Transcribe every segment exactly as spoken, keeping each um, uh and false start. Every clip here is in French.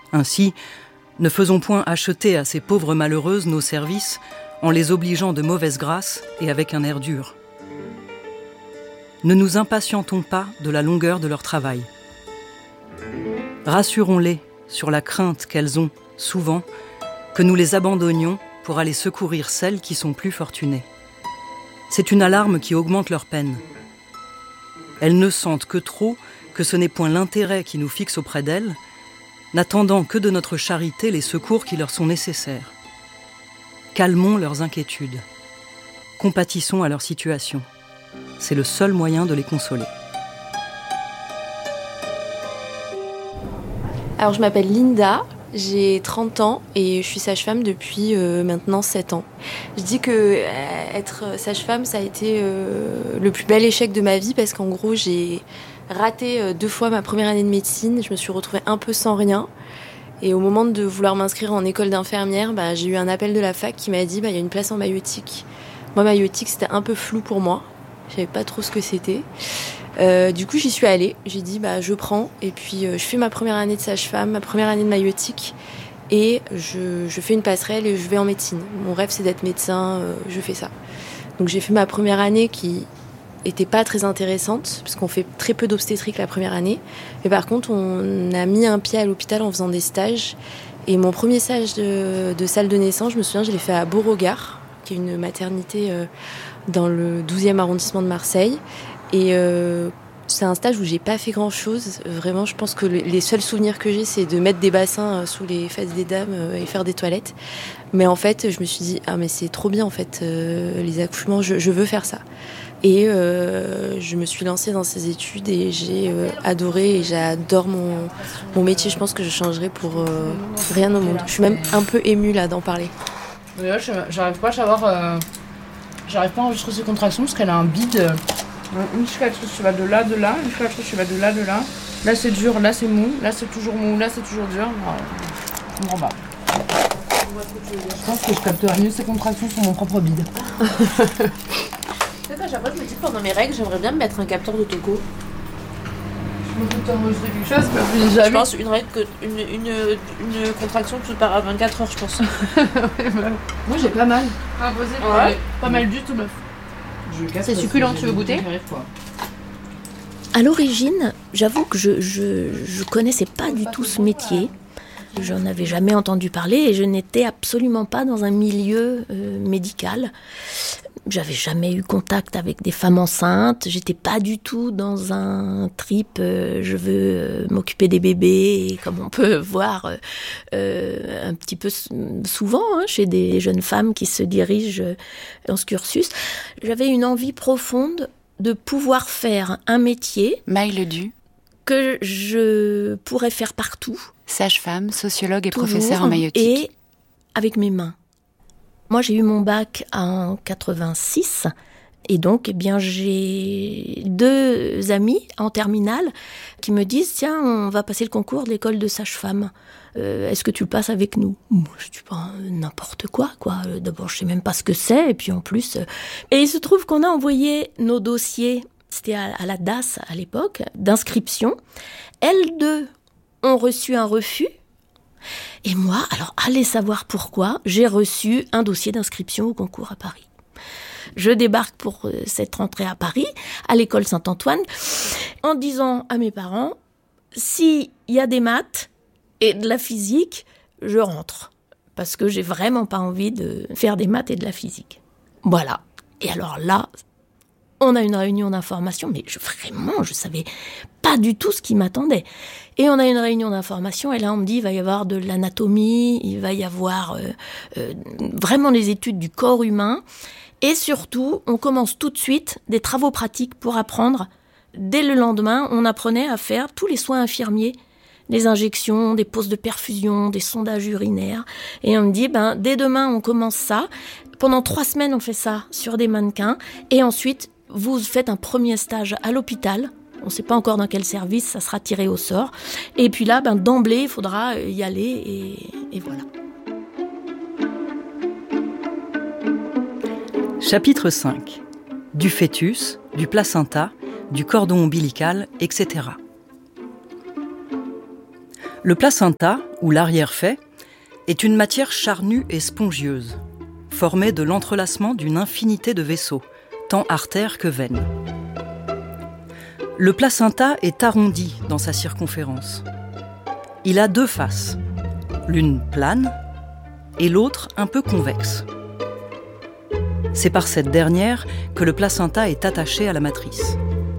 Ainsi, ne faisons point acheter à ces pauvres malheureuses nos services en les obligeant de mauvaise grâce et avec un air dur. Ne nous impatientons pas de la longueur de leur travail. Rassurons-les sur la crainte qu'elles ont, souvent, que nous les abandonnions pour aller secourir celles qui sont plus fortunées. C'est une alarme qui augmente leur peine. Elles ne sentent que trop que ce n'est point l'intérêt qui nous fixe auprès d'elles, n'attendant que de notre charité les secours qui leur sont nécessaires. Calmons leurs inquiétudes. Compatissons à leur situation. C'est le seul moyen de les consoler. Alors je m'appelle Linda, j'ai trente ans et je suis sage-femme depuis euh, maintenant sept ans. Je dis que euh, être sage-femme, ça a été euh, le plus bel échec de ma vie parce qu'en gros j'ai raté euh, deux fois ma première année de médecine. Je me suis retrouvée un peu sans rien. Et au moment de vouloir m'inscrire en école d'infirmière, bah, j'ai eu un appel de la fac qui m'a dit bah, y a une place en maïeutique. Moi, maïeutique, c'était un peu flou pour moi. Je savais pas trop ce que c'était. Euh, du coup, j'y suis allée. J'ai dit bah, je prends. Et puis, euh, je fais ma première année de sage-femme, ma première année de maïeutique. Et je, je fais une passerelle et je vais en médecine. Mon rêve, c'est d'être médecin. Euh, je fais ça. Donc, j'ai fait ma première année qui était pas très intéressante parce qu'on fait très peu d'obstétrique la première année. Mais par contre, on a mis un pied à l'hôpital en faisant des stages. Et mon premier stage de, de salle de naissance, je me souviens, je l'ai fait à Beauregard, qui est une maternité euh, dans le douzième arrondissement de Marseille. Et euh, c'est un stage où j'ai pas fait grand-chose. Vraiment, je pense que le, les seuls souvenirs que j'ai, c'est de mettre des bassins sous les fesses des dames et faire des toilettes. Mais en fait, je me suis dit, ah mais c'est trop bien en fait, euh, les accouchements, je, je veux faire ça. Et euh, je me suis lancée dans ces études et j'ai euh, adoré et j'adore mon, mon métier. Je pense que je changerai pour euh, rien au monde. Je suis même un peu émue là d'en parler. Mais là, j'arrive pas à savoir, euh, j'arrive pas à enregistrer ses contractions parce qu'elle a un bide. Une cicatrice, tu vas de là, de là, une cicatrice, tu vas de là, de là. Là c'est dur, là c'est mou, là c'est toujours mou, là c'est toujours dur. Je comprends pas. Je pense que je capterai mieux ces contractions sur mon propre bide. À chaque fois, je me dis que pendant mes règles, j'aimerais bien me mettre un capteur de toco. Je me peux t'enregistrer quelque chose, mais jamais. Je pense une règle, que, une, une, une contraction tout par vingt-quatre heures, je pense. Ouais, bah. Moi j'ai pas mal. Ah, posé, ouais. Pas mal du tout, meuf. C'est succulent, tu veux goûter ? À l'origine, j'avoue que je, je, je connaissais pas du tout ce métier. J'en avais jamais entendu parler et je n'étais absolument pas dans un milieu euh, médical. J'avais jamais eu contact avec des femmes enceintes. J'étais pas du tout dans un trip euh, je veux euh, m'occuper des bébés, et comme on peut voir euh, euh, un petit peu souvent hein, chez des jeunes femmes qui se dirigent dans ce cursus. J'avais une envie profonde de pouvoir faire un métier. Maï Ledu. Que je pourrais faire partout. Sage-femme, sociologue et professeure en maïeutique. Et avec mes mains. Moi, j'ai eu mon bac en quatre-vingt-six. Et donc, eh bien, j'ai deux amis en terminale qui me disent « Tiens, on va passer le concours de l'école de sage-femme. Euh, est-ce que tu le passes avec nous ?» Moi, je dis pas n'importe quoi, quoi. D'abord, je sais même pas ce que c'est. Et puis, en plus... Euh... Et il se trouve qu'on a envoyé nos dossiers, c'était à, à la D A S à l'époque, d'inscription. Elles deux ont reçu un refus. Et moi, alors, allez savoir pourquoi, j'ai reçu un dossier d'inscription au concours à Paris. Je débarque pour cette rentrée à Paris, à l'école Saint-Antoine, en disant à mes parents, s'il y a des maths et de la physique, je rentre. Parce que j'ai vraiment pas envie de faire des maths et de la physique. Voilà. Et alors là, on a une réunion d'information, mais je, vraiment, je savais pas du tout ce qui m'attendait. Et on a une réunion d'information, et là, on me dit, il va y avoir de l'anatomie, il va y avoir euh, euh, vraiment les études du corps humain. Et surtout, on commence tout de suite des travaux pratiques pour apprendre. Dès le lendemain, on apprenait à faire tous les soins infirmiers, des injections, des pauses de perfusion, des sondages urinaires. Et on me dit, ben, dès demain, on commence ça. Pendant trois semaines, on fait ça sur des mannequins. Et ensuite, vous faites un premier stage à l'hôpital. On ne sait pas encore dans quel service, ça sera tiré au sort. Et puis là, ben, d'emblée, il faudra y aller et, et voilà. Chapitre cinq. Du fœtus, du placenta, du cordon ombilical, et cetera. Le placenta, ou l'arrière-fait, est une matière charnue et spongieuse, formée de l'entrelacement d'une infinité de vaisseaux, tant artères que veines. Le placenta est arrondi dans sa circonférence. Il a deux faces, l'une plane et l'autre un peu convexe. C'est par cette dernière que le placenta est attaché à la matrice.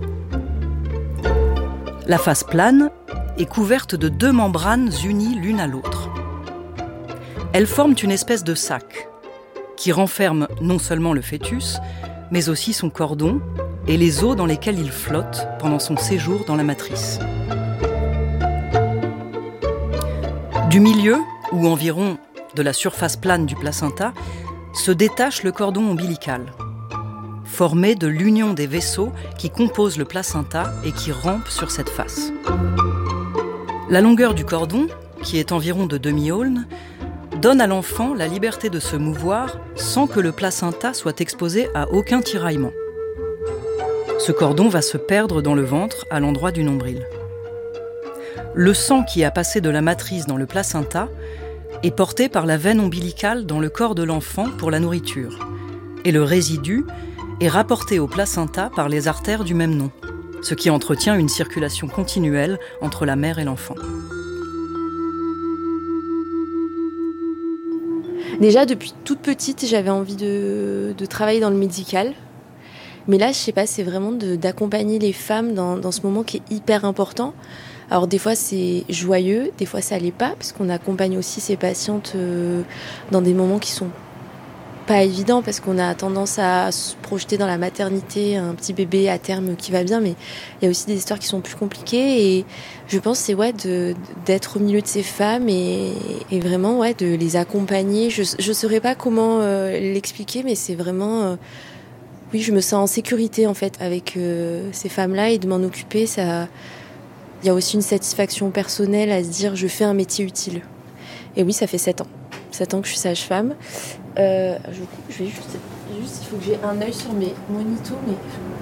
La face plane est couverte de deux membranes unies l'une à l'autre. Elles forment une espèce de sac qui renferme non seulement le fœtus, mais aussi son cordon et les os dans lesquels il flotte pendant son séjour dans la matrice. Du milieu, ou environ de la surface plane du placenta, se détache le cordon ombilical, formé de l'union des vaisseaux qui composent le placenta et qui rampent sur cette face. La longueur du cordon, qui est environ de demi-aulne, donne à l'enfant la liberté de se mouvoir sans que le placenta soit exposé à aucun tiraillement. Ce cordon va se perdre dans le ventre à l'endroit du nombril. Le sang qui a passé de la matrice dans le placenta est porté par la veine ombilicale dans le corps de l'enfant pour la nourriture, et le résidu est rapporté au placenta par les artères du même nom, ce qui entretient une circulation continuelle entre la mère et l'enfant. Déjà, depuis toute petite, j'avais envie de, de travailler dans le médical. Mais là, je sais pas, c'est vraiment de, d'accompagner les femmes dans, dans ce moment qui est hyper important. Alors des fois c'est joyeux, des fois ça l'est pas, parce qu'on accompagne aussi ces patientes euh, dans des moments qui sont pas évidents, parce qu'on a tendance à se projeter dans la maternité, un petit bébé à terme qui va bien, mais il y a aussi des histoires qui sont plus compliquées, et je pense que c'est ouais, de, d'être au milieu de ces femmes et, et vraiment ouais, de les accompagner. Je ne saurais pas comment euh, l'expliquer, mais c'est vraiment... Euh, oui, je me sens en sécurité en fait avec euh, ces femmes-là, et de m'en occuper, ça... Il y a aussi une satisfaction personnelle à se dire je fais un métier utile. Et oui, ça fait sept ans. sept ans que je suis sage-femme. Euh, je, je vais juste, juste, il faut que j'ai un œil sur mes monitos, mais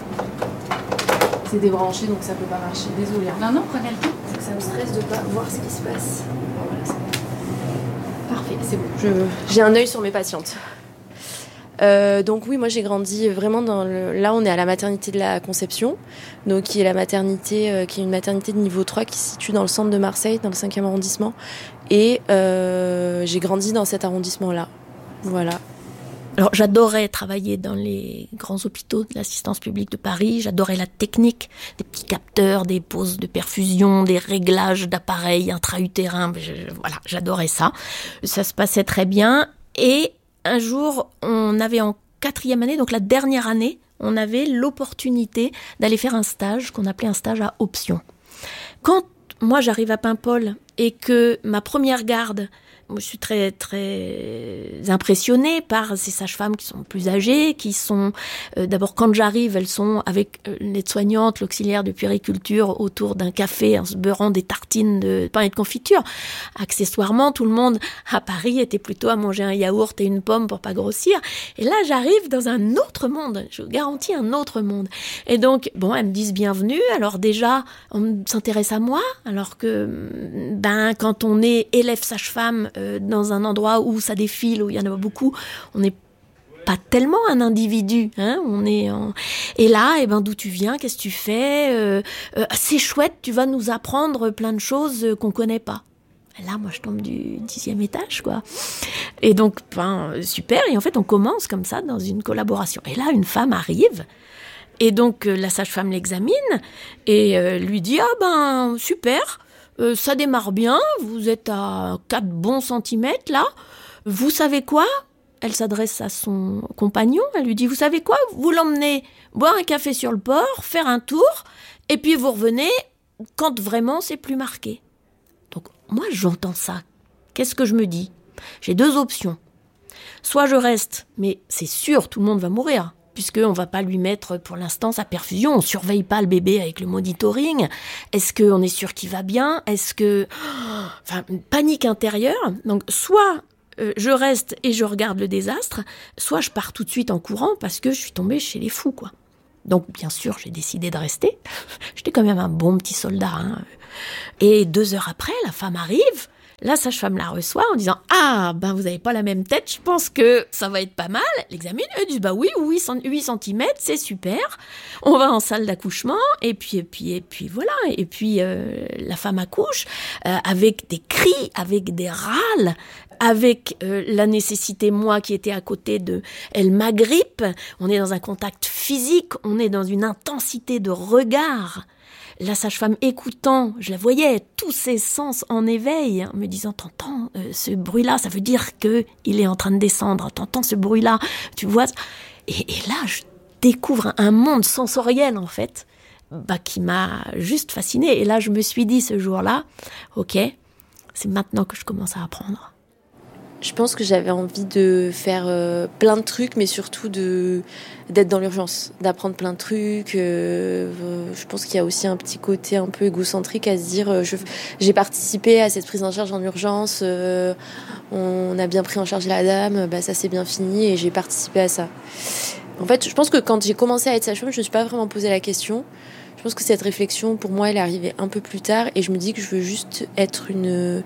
c'est débranché donc ça peut pas marcher. Désolée. Non, non, prenez le temps. C'est que ça me stresse de pas voir ce qui se passe. Bon, voilà, c'est... Parfait, c'est bon. Je, j'ai un œil sur mes patientes. Euh, donc oui, moi j'ai grandi vraiment dans le... Là, on est à la maternité de la Conception, donc qui est la maternité, euh, qui est une maternité de niveau trois qui se situe dans le centre de Marseille, dans le cinquième arrondissement. Et euh, j'ai grandi dans cet arrondissement-là. Voilà. Alors j'adorais travailler dans les grands hôpitaux de l'assistance publique de Paris. J'adorais la technique, des petits capteurs, des poses de perfusion, des réglages d'appareils intra-utérins. Je, voilà, j'adorais ça. Ça se passait très bien. Et un jour, on avait en quatrième année, donc la dernière année, on avait l'opportunité d'aller faire un stage qu'on appelait un stage à option. Quand moi j'arrive à Paimpol et que ma première garde, je suis très très impressionnée par ces sages-femmes qui sont plus âgées, qui sont euh, d'abord quand j'arrive, elles sont avec euh, l'aide-soignante, l'auxiliaire de puériculture autour d'un café en se beurrant des tartines de pain et de confiture. Accessoirement, tout le monde à Paris était plutôt à manger un yaourt et une pomme pour pas grossir. Et là, j'arrive dans un autre monde. Je vous garantis un autre monde. Et donc, bon, elles me disent bienvenue. Alors déjà, on s'intéresse à moi, alors que ben quand on est élève sage-femme dans un endroit où ça défile, où il y en a beaucoup, on n'est pas tellement un individu, hein, on est en... Et là, eh ben, d'où tu viens, qu'est-ce que tu fais, euh, euh, c'est chouette, tu vas nous apprendre plein de choses euh, qu'on connaît pas. Et là, moi, je tombe du dixième étage, quoi. Et donc, ben, super, et en fait, on commence comme ça dans une collaboration. Et là, une femme arrive, et donc, euh, la sage-femme l'examine, et euh, lui dit, ah ben, super, Euh, ça démarre bien, vous êtes à quatre bons centimètres là. Vous savez quoi ? Elle s'adresse à son compagnon, elle lui dit, vous savez quoi ? Vous l'emmenez boire un café sur le port, faire un tour, et puis vous revenez quand vraiment c'est plus marqué. Donc moi j'entends ça. Qu'est-ce que je me dis ? J'ai deux options. Soit je reste, mais c'est sûr, tout le monde va mourir. Puisqu'on ne va pas lui mettre pour l'instant sa perfusion, on ne surveille pas le bébé avec le monitoring. Est-ce qu'on est sûr qu'il va bien ? Est-ce que... Enfin, une panique intérieure. Donc, soit euh, je reste et je regarde le désastre, soit je pars tout de suite en courant parce que je suis tombée chez les fous, quoi. Donc, bien sûr, j'ai décidé de rester. J'étais quand même un bon petit soldat. Hein. Et deux heures après, la femme arrive. La sage-femme la reçoit en disant « Ah, ben vous n'avez pas la même tête, je pense que ça va être pas mal. » L'examine, eux disent « Bah oui, huit centimètres, c'est super. On va en salle d'accouchement. » Et puis, et puis, et puis voilà. Et puis, euh, la femme accouche euh, avec des cris, avec des râles, avec euh, la nécessité, moi qui étais à côté de... Elle m'agrippe. On est dans un contact physique, on est dans une intensité de regard. La sage-femme écoutant, je la voyais, tous ses sens en éveil, hein, me disant « T'entends euh, ce bruit-là, ça veut dire qu'il est en train de descendre, t'entends ce bruit-là, tu vois ?» et, et là, je découvre un monde sensoriel, en fait, bah, qui m'a juste fascinée. Et là, je me suis dit ce jour-là, ok, c'est maintenant que je commence à apprendre. Je pense que j'avais envie de faire euh, plein de trucs, mais surtout de, d'être dans l'urgence, d'apprendre plein de trucs. Euh, je pense qu'il y a aussi un petit côté un peu égocentrique à se dire euh, je, j'ai participé à cette prise en charge en urgence, euh, on a bien pris en charge la dame, bah, ça c'est bien fini et j'ai participé à ça. En fait, je pense que quand j'ai commencé à être sage-femme, je ne me suis pas vraiment posé la question. Je pense que cette réflexion, pour moi, elle est arrivée un peu plus tard et je me dis que je veux juste être une...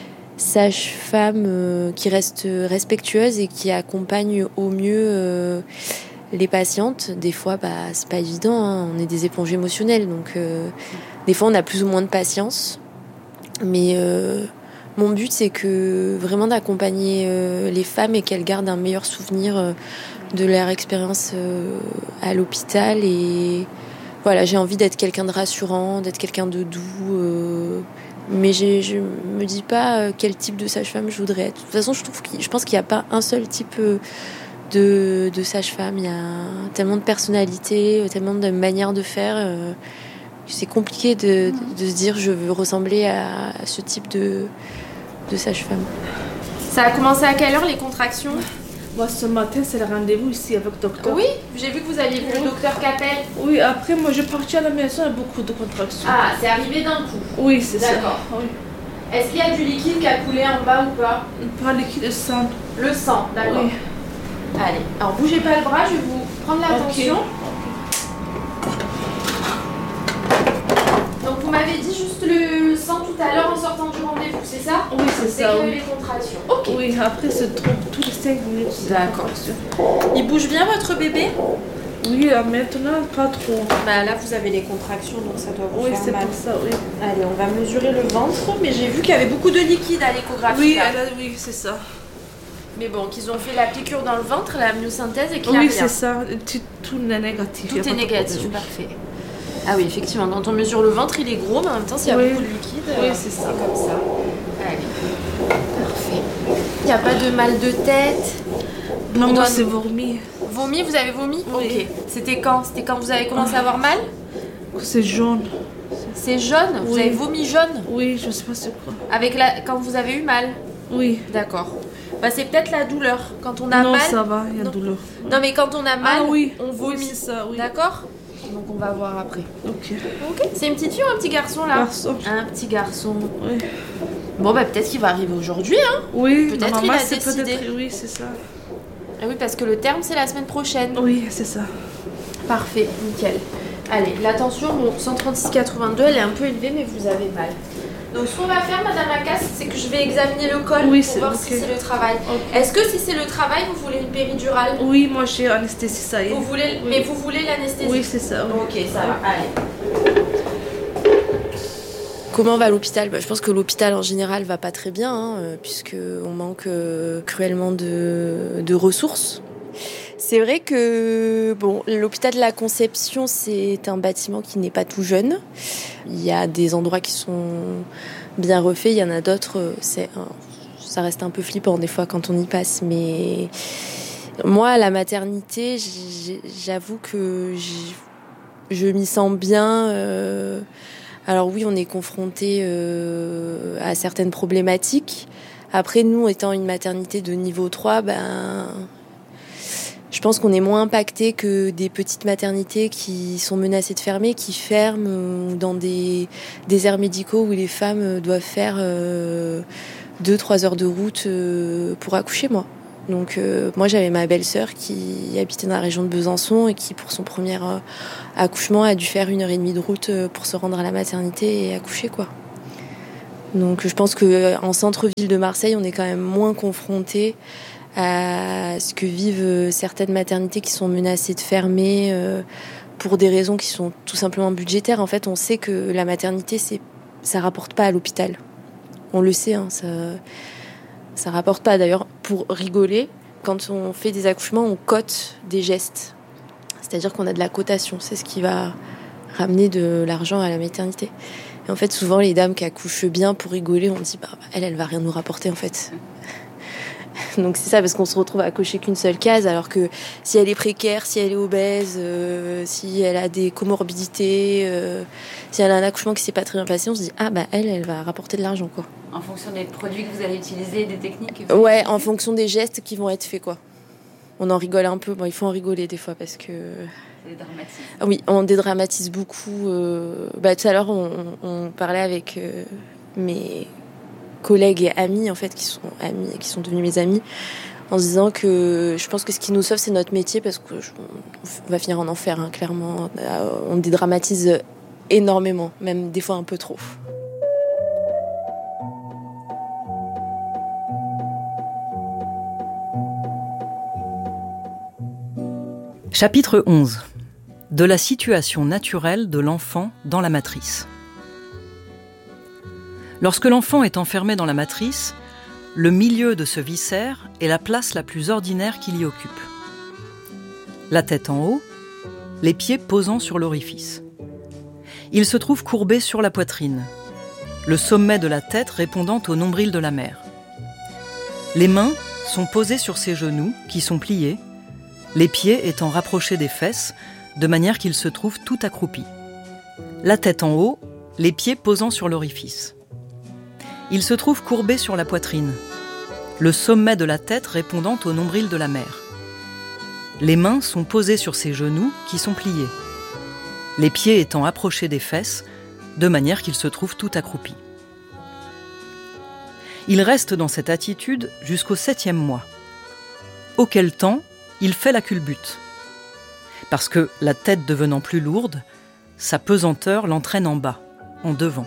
sage-femme euh, qui reste respectueuse et qui accompagne au mieux euh, les patientes. Des fois, bah, c'est pas évident, hein. On est des éponges émotionnelles, donc euh, des fois on a plus ou moins de patience. Mais euh, mon but, c'est que vraiment d'accompagner euh, les femmes et qu'elles gardent un meilleur souvenir euh, de leur expérience euh, à l'hôpital. Et voilà, j'ai envie d'être quelqu'un de rassurant, d'être quelqu'un de doux. Euh, Mais je je me dis pas quel type de sage-femme je voudrais être. De toute façon, je trouve qu'il, je pense qu'il n'y a pas un seul type de, de sage-femme. Il y a tellement de personnalités, tellement de manières de faire. C'est compliqué de, de se dire je veux ressembler à ce type de, de sage-femme. Ça a commencé à quelle heure les contractions ? Moi, ce matin, c'est le rendez-vous ici avec le docteur. Oui, j'ai vu que vous aviez vu le docteur Capel. Oui, après, moi, je suis partie à la maison avec beaucoup de contractions. Ah, c'est arrivé d'un coup. Oui, c'est ça. D'accord. Oui. Est-ce qu'il y a du liquide qui a coulé en bas ou pas ? Pas liquide, le sang. Le sang, d'accord. Oui. Allez, alors bougez pas le bras, je vais vous prendre la tension. Okay. Donc, vous m'avez dit juste le sang tout à l'heure en sortant du rendez-vous, c'est ça ? Oui, c'est ça. C'est que oui. les contractions. Ok. Oui, après, c'est trop, tous les cinq minutes. D'accord. Il bouge bien votre bébé ? Oui, maintenant, pas trop. Bah là, vous avez les contractions, donc ça doit vous oui, faire mal. Oui, c'est pour ça, oui. Allez, on va mesurer le ventre, mais j'ai vu qu'il y avait beaucoup de liquide à l'échographie. Oui, elle a, oui, c'est ça. Mais bon, qu'ils ont fait la piqûre dans le ventre, la myosynthèse, et qu'il y a oui, rien. Oui, c'est ça. Tout, tout est négatif. Tout est négatif, parfait. Ah oui, effectivement, quand on mesure le ventre, il est gros, mais en même temps, s'il y a oui. beaucoup de liquide, oui, euh, c'est, c'est ça. comme ça. Allez, parfait. Il n'y a pas de mal de tête ? Non, moi, c'est vomi. Vomi, vous avez vomi ? Oui. Ok. C'était quand ? C'était quand vous avez commencé à avoir mal ? C'est jaune. C'est jaune ? Oui. Vous avez vomi jaune ? Oui, je sais pas c'est quoi. Avec la... Quand vous avez eu mal ? Oui. D'accord. Bah, c'est peut-être la douleur. Quand on a non, mal... Non, ça va, il y a non. douleur. Non, mais quand on a mal, ah, oui. on vomit. Oui, c'est ça, oui. D'accord ? Donc on va voir après. Ok. Ok. C'est une petite fille ou un petit garçon là ? Garçon. Un petit garçon. Oui. Bon bah peut-être qu'il va arriver aujourd'hui, hein ? Oui. Peut-être qu'il a c'est décidé. Peut-être... Oui, c'est ça. Ah oui, parce que le terme c'est la semaine prochaine. Oui, c'est ça. Parfait, nickel. Allez, la tension, bon, cent trente-six virgule quatre-vingt-deux, elle est un peu élevée, mais vous avez mal. Donc ce qu'on va faire, Madame Lacasse, c'est que je vais examiner le col oui, pour voir okay. si c'est le travail. Okay. Est-ce que si c'est le travail, vous voulez une péridurale ? Oui, moi j'ai anesthésie, ça y est. Vous voulez, oui. Mais vous voulez l'anesthésie ? Oui, c'est ça. Oui. Ok, ça va, allez. Comment va l'hôpital ? Bah, je pense que l'hôpital en général va pas très bien, hein, euh, puisqu'on manque euh, cruellement de, de ressources. C'est vrai que bon, l'hôpital de la Conception, c'est un bâtiment qui n'est pas tout jeune. Il y a des endroits qui sont bien refaits, il y en a d'autres, c'est, ça reste un peu flippant des fois quand on y passe. Mais moi, à la maternité, j'avoue que je m'y sens bien. Euh, alors oui, on est confronté euh, à certaines problématiques. Après, nous, étant une maternité de niveau trois, ben... je pense qu'on est moins impacté que des petites maternités qui sont menacées de fermer, qui ferment dans des déserts médicaux où les femmes doivent faire euh, deux, trois heures de route euh, pour accoucher, moi. Donc euh, moi j'avais ma belle-sœur qui habitait dans la région de Besançon et qui pour son premier euh, accouchement a dû faire une heure et demie de route euh, pour se rendre à la maternité et accoucher quoi. Donc je pense qu'en centre-ville de Marseille on est quand même moins confronté à ce que vivent certaines maternités qui sont menacées de fermer euh, pour des raisons qui sont tout simplement budgétaires. En fait on sait que la maternité c'est, ça rapporte pas à l'hôpital. On le sait, hein, ça... Ça rapporte pas. D'ailleurs, pour rigoler, quand on fait des accouchements, on cote des gestes. C'est-à-dire qu'on a de la cotation. C'est ce qui va ramener de l'argent à la maternité. Et en fait, souvent, les dames qui accouchent bien, pour rigoler, on dit, bah, elle, elle va rien nous rapporter, en fait. Donc c'est ça, parce qu'on se retrouve à cocher qu'une seule case, alors que si elle est précaire, si elle est obèse, euh, si elle a des comorbidités, euh, si elle a un accouchement qui s'est pas très bien passé, on se dit, ah bah elle, elle va rapporter de l'argent, quoi. En fonction des produits que vous allez utiliser, des techniques que Ouais, en fonction des gestes qui vont être faits, quoi. On en rigole un peu, bon, il faut en rigoler des fois, parce que... C'est dramatique. Oui, on dédramatise beaucoup. Euh... Bah, tout à l'heure, on, on parlait avec euh, mes... collègues et amis en fait qui sont amis qui sont devenus mes amis en se disant que je pense que ce qui nous sauve c'est notre métier parce que je, on va finir en enfer hein, clairement on dédramatise énormément même des fois un peu trop. Chapitre onze. De la situation naturelle de l'enfant dans la matrice. Lorsque l'enfant est enfermé dans la matrice, le milieu de ce viscère est la place la plus ordinaire qu'il y occupe. La tête en haut, les pieds posant sur l'orifice. Il se trouve courbé sur la poitrine, le sommet de la tête répondant au nombril de la mère. Les mains sont posées sur ses genoux, qui sont pliés, les pieds étant rapprochés des fesses, de manière qu'il se trouve tout accroupi. La tête en haut, les pieds posant sur l'orifice. Il se trouve courbé sur la poitrine, le sommet de la tête répondant au nombril de la mère. Les mains sont posées sur ses genoux qui sont pliés, les pieds étant approchés des fesses, de manière qu'il se trouve tout accroupi. Il reste dans cette attitude jusqu'au septième mois, auquel temps il fait la culbute, parce que, la tête devenant plus lourde, sa pesanteur l'entraîne en bas, en devant.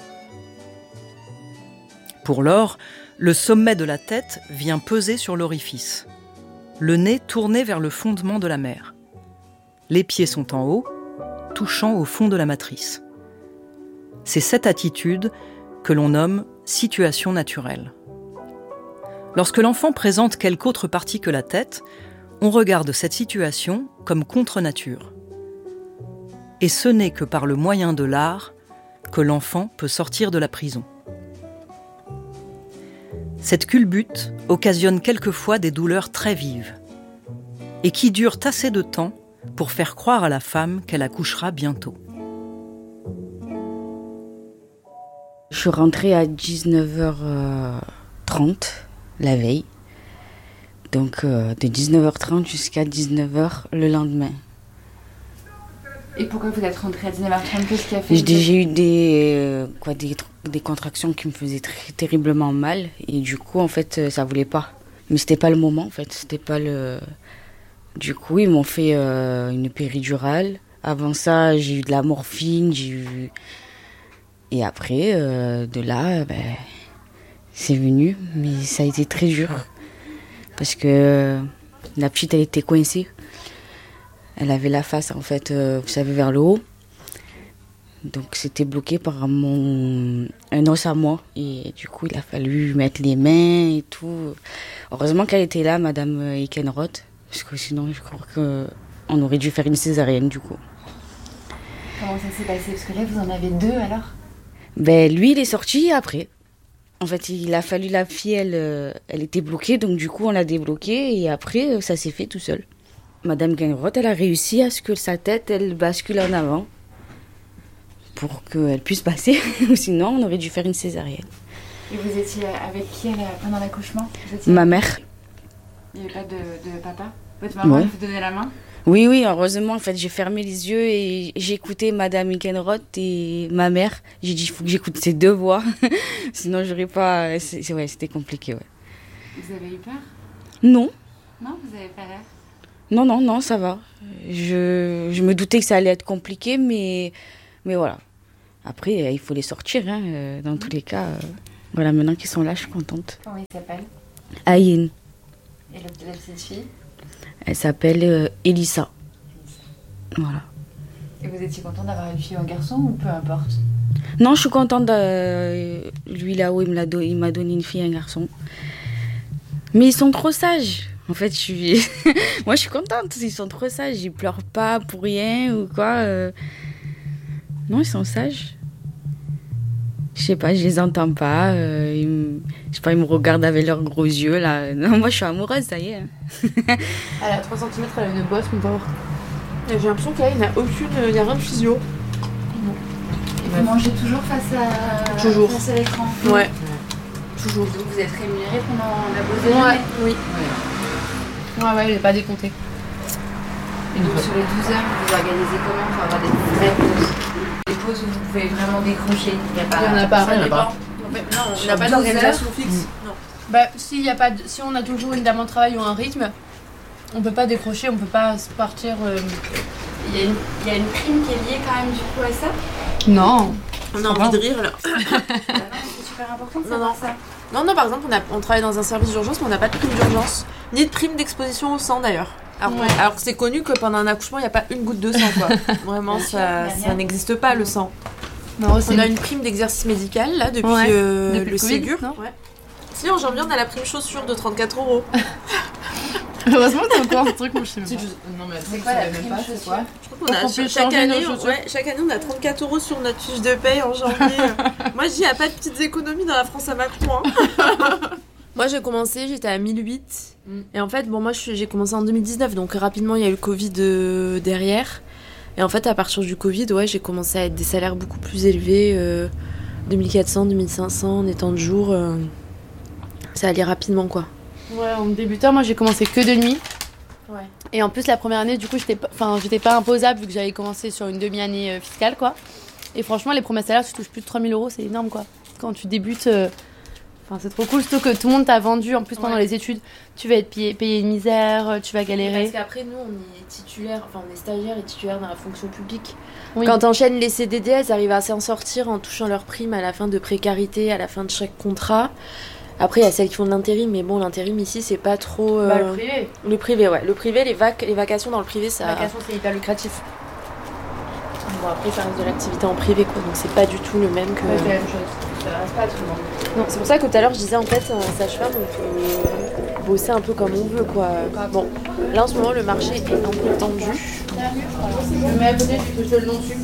Pour lors, le sommet de la tête vient peser sur l'orifice, le nez tourné vers le fondement de la mère. Les pieds sont en haut, touchant au fond de la matrice. C'est cette attitude que l'on nomme situation naturelle. Lorsque l'enfant présente quelque autre partie que la tête, on regarde cette situation comme contre-nature. Et ce n'est que par le moyen de l'art que l'enfant peut sortir de la prison. Cette culbute occasionne quelquefois des douleurs très vives et qui durent assez de temps pour faire croire à la femme qu'elle accouchera bientôt. Je suis rentrée à dix-neuf heures trente la veille, donc euh, de dix-neuf heures trente jusqu'à dix-neuf heures le lendemain. Et pourquoi vous êtes rentrée à dix-neuf heures trente? Qu'est-ce qui a fait? J'ai, j'ai eu des, euh, quoi, des, des contractions qui me faisaient très, terriblement mal. Et du coup, en fait, ça voulait pas. Mais c'était pas le moment, en fait. C'était pas le... Du coup, ils m'ont fait euh, une péridurale. Avant ça, j'ai eu de la morphine. J'ai eu... Et après, euh, de là, ben, c'est venu. Mais ça a été très dur. Parce que la petite, elle était coincée. Elle avait la face, en fait, euh, vous savez, vers le haut. Donc, c'était bloqué par mon... un os à moi. Et du coup, il a fallu mettre les mains et tout. Heureusement qu'elle était là, Madame Ekenroth. Parce que sinon, je crois qu'on aurait dû faire une césarienne, du coup. Comment ça s'est passé? Parce que là, vous en avez deux, alors? Ben, lui, il est sorti après. En fait, il a fallu la fille, elle, elle était bloquée. Donc, du coup, on l'a débloquée. Et après, ça s'est fait tout seul. Madame Ekenroth, elle a réussi à ce que sa tête, elle bascule en avant pour qu'elle puisse passer. Sinon, on aurait dû faire une césarienne. Et vous étiez avec qui pendant l'accouchement? étiez... Ma mère. Il n'y avait pas de, de papa? Votre maman, ouais. Elle vous donnait la main? Oui, oui, heureusement, en fait, j'ai fermé les yeux et j'ai écouté Madame Ekenroth et ma mère. J'ai dit, il faut que j'écoute ces deux voix. Sinon, j'aurais pas... C'est, ouais, c'était compliqué, ouais. Vous avez eu peur? Non. Non, vous avez pas l'air. Non, non, non, ça va. Je, je me doutais que ça allait être compliqué, mais, mais voilà. Après, il faut les sortir, hein, dans mmh. tous les cas. Euh, voilà, maintenant qu'ils sont là, je suis contente. Comment il s'appelle? Aïn. Et la petite fille? Elle s'appelle euh, Elissa. Voilà. Et vous étiez contente d'avoir une fille ou un garçon ou peu importe? Non, je suis contente de lui là-haut, il, me l'a do... il m'a donné une fille et un garçon. Mais ils sont trop sages. En fait, je suis... moi, je suis contente. Ils sont trop sages. Ils pleurent pas pour rien ou quoi. Euh... Non, ils sont sages. Je sais pas, je les entends pas. Euh, ils me... Je sais pas, ils me regardent avec leurs gros yeux, là. Non, moi, je suis amoureuse, ça y est. Elle a trois centimètres, elle a une bosse, mon pauvre. J'ai l'impression qu'elle n'a aucune... Il n'y a rien de physio. Et vous mangez toujours face à, toujours. Face à l'écran? Ouais. Toujours. Donc vous êtes rémunérée pendant la pause déjeuner? Ouais, oui. Ouais, ouais, elle n'est pas décomptée. Et donc sur les douze heures, vous organisez comment pour avoir des vraies pauses? Des pauses où vous pouvez vraiment décrocher? Il n'y a pas. Il n'y en a pas. Ça dépend. En fait, non, on n'a pas d'organisation fixe. Non. Bah, s'il y a pas de... si on a toujours évidemment de travail ou un rythme, on peut pas décrocher, on peut pas partir. Euh... Il y a une, il y a une prime qui est liée quand même du coup à ça? Non. On a envie de rire là. Ah non, c'est super important de savoir ça. Non, non, par exemple, on, a, on travaille dans un service d'urgence, mais on n'a pas de prime d'urgence, ni de prime d'exposition au sang d'ailleurs. Alors, Ouais. alors que c'est connu que pendant un accouchement, il n'y a pas une goutte de sang, quoi. Vraiment, ça, ça n'existe pas le sang. Non, c'est On a une prime d'exercice médical là depuis, Ouais. euh, Depuis le, le Covid, Ségur. non Ouais. Si, en janvier, on a la prime chaussure de trente-quatre euros. Heureusement que t'as encore un truc, moi je sais même pas. Non, mais C'est quoi la prime chaussure? Je crois qu'on a Pour qu'on puisse chaque changer année, nos on, chaussures. ouais, chaque année, on a trente-quatre euros sur notre fiche de paye en janvier. Moi, je dis, il n'y a pas de petites économies dans la France à Macron. Hein. Moi, j'ai commencé, j'étais à mille huit. Mm. Et en fait, bon, moi, je suis- j'ai commencé en deux mille dix-neuf, donc rapidement, il y a eu le Covid euh, derrière. Et en fait, à partir du Covid, ouais, j'ai commencé à être des salaires beaucoup plus élevés. Euh, deux mille quatre cents, deux mille cinq cents en étant de jour. Euh, ça allait rapidement, quoi. Ouais, en débutant, moi j'ai commencé que de nuit. Ouais. Et en plus, la première année, du coup, j'étais pas, enfin, j'étais pas imposable vu que j'avais commencé sur une demi-année euh, fiscale, quoi. Et franchement, les premiers salaires, tu touches plus de trois mille euros, c'est énorme, quoi. Quand tu débutes, euh, enfin, c'est trop cool, surtout que tout le monde t'a vendu, en plus, pendant Ouais. les études, tu vas être payé, payé une misère, euh, tu vas galérer. Parce qu'après, nous, on est titulaire, enfin, on est stagiaire et titulaire dans la fonction publique. Oui. Quand t'enchaînes les C D D, elles arrivent à s'en sortir en touchant leur prime à la fin de précarité, à la fin de chaque contrat. Après, il y a celles qui font de l'intérim, mais bon, l'intérim ici, c'est pas trop. euh, Bah, le privé. Le privé, ouais. Le privé, les, vac... les vacations dans le privé, ça. La vacation, c'est hyper lucratif. Bon, après, ça reste de l'activité en privé, quoi. Donc, c'est pas du tout le même que. Ouais, c'est la même chose. Ça reste pas à tout le monde. Non, c'est pour ça que tout à l'heure, je disais, en fait, en sage-femme, on peut bosser un peu comme on veut, quoi. Bon, là, en ce moment, le marché est un peu tendu. Je me mets à côté, je te le nom dessus.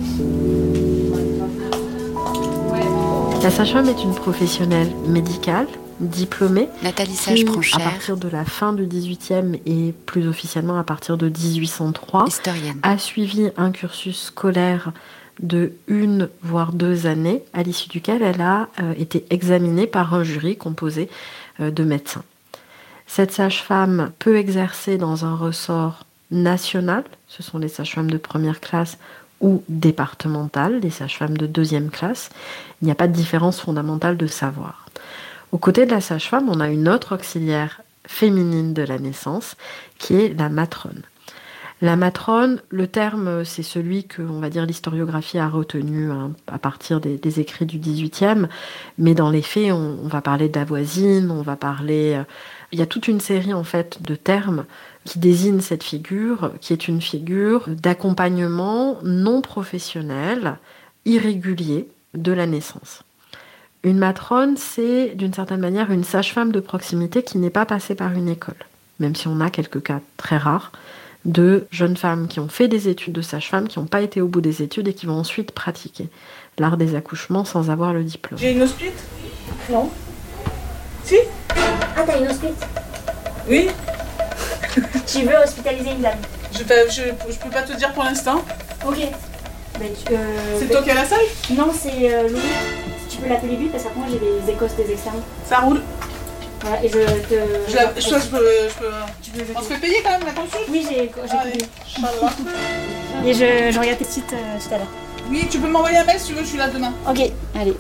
La sage-femme est une professionnelle médicale, diplômée, Nathalie qui, Sage prend à cher, partir de la fin du dix-huitième et plus officiellement à partir de dix-huit cent trois, historienne. a suivi un cursus scolaire de une voire deux années, à l'issue duquel elle a euh, été examinée par un jury composé euh, de médecins. Cette sage-femme peut exercer dans un ressort national, ce sont les sages-femmes de première classe, ou départementales, les sages-femmes de deuxième classe. Il n'y a pas de différence fondamentale de savoir. Aux côtés de la sage-femme, on a une autre auxiliaire féminine de la naissance, qui est la matrone. La matrone, le terme, c'est celui que, on va dire, l'historiographie a retenu hein, à partir des, des écrits du dix-huitième, mais dans les faits, on, on va parler de la voisine, on va parler... Euh, il y a toute une série, en fait, de termes qui désignent cette figure, qui est une figure d'accompagnement non professionnel, irrégulier, de la naissance. Une matrone, c'est, d'une certaine manière, une sage-femme de proximité qui n'est pas passée par une école, même si on a quelques cas très rares, de jeunes femmes qui ont fait des études de sage-femme, qui n'ont pas été au bout des études et qui vont ensuite pratiquer l'art des accouchements sans avoir le diplôme. J'ai une hospite? Non. Si? Ah, t'as une hospite? Oui. Tu veux hospitaliser une dame? Je, peux- je, je peux pas te dire pour l'instant. Ok. Ben, tu, euh, C'est ben- toi qui as la salle? Non, c'est euh, Louis. Si tu peux l'appeler lui, parce qu'après moi j'ai des écosses des externes. Ça roule. Voilà, et je te... Je, la, je, je peux, je peux... Tu peux On se fait payer quand même la consulte? Oui, j'ai j'ai Allez, compris. Inch'Allah. Et je, je regarde tes sites euh, tout à l'heure. Oui, tu peux m'envoyer un mail si tu veux, je suis là demain. Ok, allez.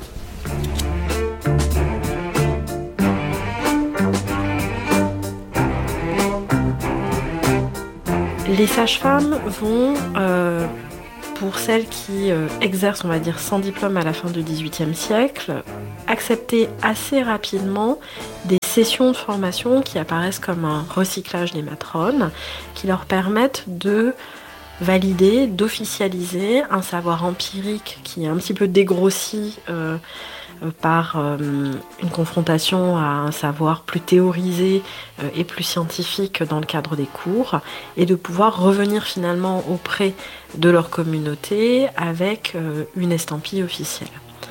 Les sages-femmes vont, euh, pour celles qui euh, exercent, on va dire, sans diplôme à la fin du dix-huitième siècle, accepter assez rapidement des sessions de formation qui apparaissent comme un recyclage des matrones, qui leur permettent de valider, d'officialiser un savoir empirique qui est un petit peu dégrossi euh, par euh, une confrontation à un savoir plus théorisé euh, et plus scientifique dans le cadre des cours, et de pouvoir revenir finalement auprès de leur communauté avec euh, une estampille officielle.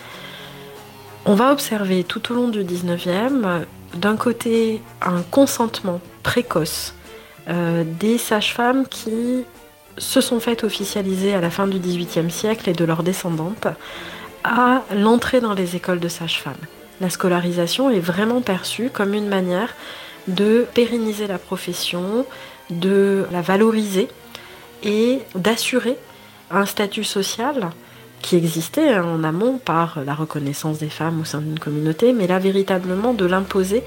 On va observer tout au long du dix-neuvième, d'un côté, un consentement précoce euh, des sages-femmes qui se sont faites officialiser à la fin du dix-huitième siècle et de leurs descendantes à l'entrée dans les écoles de sages-femmes. La scolarisation est vraiment perçue comme une manière de pérenniser la profession, de la valoriser et d'assurer un statut social qui existait en amont par la reconnaissance des femmes au sein d'une communauté, mais là véritablement de l'imposer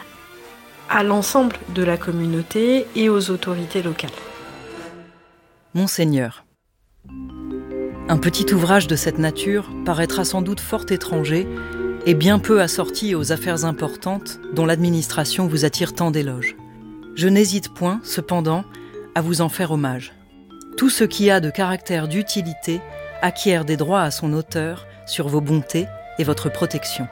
à l'ensemble de la communauté et aux autorités locales. Monseigneur. Un petit ouvrage de cette nature paraîtra sans doute fort étranger et bien peu assorti aux affaires importantes dont l'administration vous attire tant d'éloges. Je n'hésite point, cependant, à vous en faire hommage. Tout ce qui a de caractère d'utilité acquiert des droits à son auteur sur vos bontés et votre protection.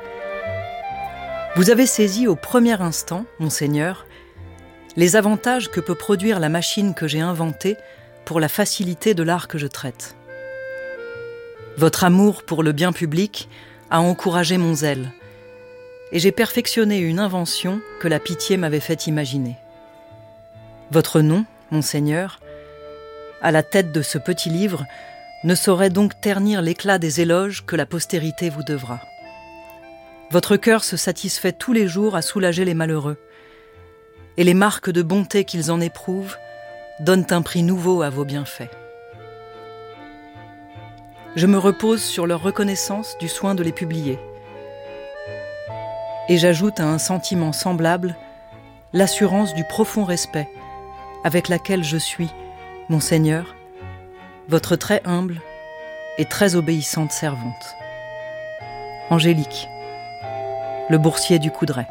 Vous avez saisi au premier instant, Monseigneur, les avantages que peut produire la machine que j'ai inventée pour la facilité de l'art que je traite. Votre amour pour le bien public a encouragé mon zèle, et j'ai perfectionné une invention que la pitié m'avait fait imaginer. Votre nom, Monseigneur, à la tête de ce petit livre, ne saurait donc ternir l'éclat des éloges que la postérité vous devra. Votre cœur se satisfait tous les jours à soulager les malheureux, et les marques de bonté qu'ils en éprouvent donnent un prix nouveau à vos bienfaits. Je me repose sur leur reconnaissance du soin de les publier. Et j'ajoute à un sentiment semblable l'assurance du profond respect avec laquelle je suis, Monseigneur, votre très humble et très obéissante servante. Angélique, le boursier du Coudray.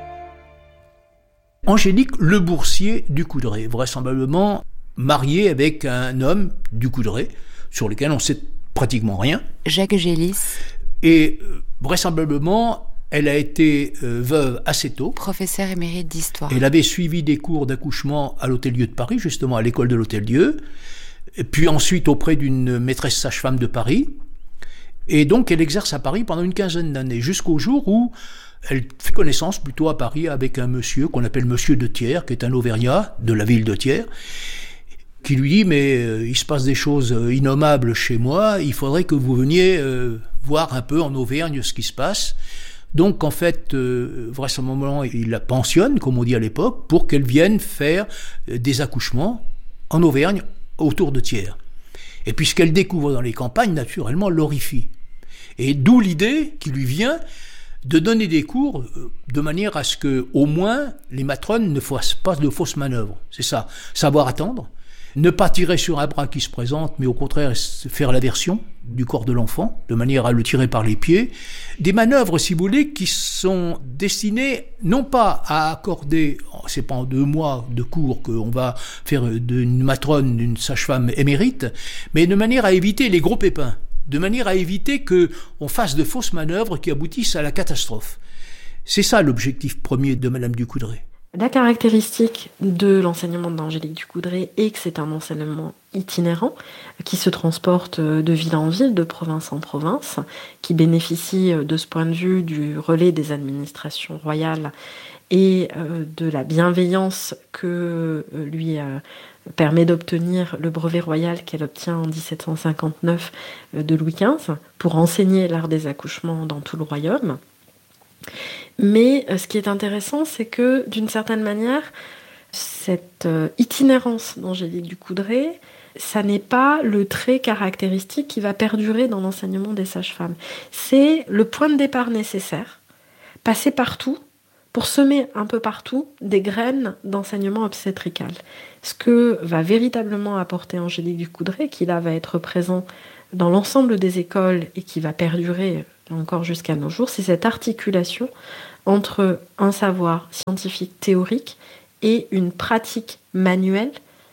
Angélique, le boursier du Coudray, vraisemblablement mariée avec un homme du Coudray, sur lequel on sait pratiquement rien. Jacques Gélis. Et euh, vraisemblablement, elle a été euh, veuve assez tôt. Professeur émérite d'histoire. Elle avait suivi des cours d'accouchement à l'Hôtel-Dieu de Paris, justement à l'école de l'Hôtel-Dieu, et puis ensuite auprès d'une maîtresse sage-femme de Paris. Et donc elle exerce à Paris pendant une quinzaine d'années, jusqu'au jour où elle fait connaissance plutôt à Paris avec un monsieur qu'on appelle Monsieur de Thiers, qui est un Auvergnat de la ville de Thiers, qui lui dit « mais euh, il se passe des choses euh, innommables chez moi, il faudrait que vous veniez euh, voir un peu en Auvergne ce qui se passe ». Donc en fait, euh, vraisemblablement, il la pensionne, comme on dit à l'époque, pour qu'elle vienne faire euh, des accouchements en Auvergne autour de Thiers. Et puis ce qu'elle découvre dans les campagnes, naturellement, l'horrifie. Et d'où l'idée qui lui vient de donner des cours euh, de manière à ce que, au moins, les matrones ne fassent pas de fausses manœuvres. C'est ça, savoir attendre. Ne pas tirer sur un bras qui se présente, mais au contraire faire l'aversion du corps de l'enfant, de manière à le tirer par les pieds. Des manœuvres, si vous voulez, qui sont destinées non pas à accorder, c'est pas en deux mois de cours qu'on va faire d'une matrone, d'une sage-femme émérite, mais de manière à éviter les gros pépins, de manière à éviter qu'on fasse de fausses manœuvres qui aboutissent à la catastrophe. C'est ça l'objectif premier de Madame du Coudray. La caractéristique de l'enseignement d'Angélique du Coudray est que c'est un enseignement itinérant qui se transporte de ville en ville, de province en province, qui bénéficie de ce point de vue du relais des administrations royales et de la bienveillance que lui permet d'obtenir le brevet royal qu'elle obtient en dix-sept cent cinquante-neuf de Louis quinze pour enseigner l'art des accouchements dans tout le royaume. Mais ce qui est intéressant, c'est que, d'une certaine manière, cette itinérance d'Angélique du Coudray, ça n'est pas le trait caractéristique qui va perdurer dans l'enseignement des sages-femmes. C'est le point de départ nécessaire, passer partout pour semer un peu partout des graines d'enseignement obstétrical. Ce que va véritablement apporter Angélique Ducoudray, qui là va être présent dans l'ensemble des écoles et qui va perdurer encore jusqu'à nos jours, c'est cette articulation entre un savoir scientifique théorique et une pratique manuelle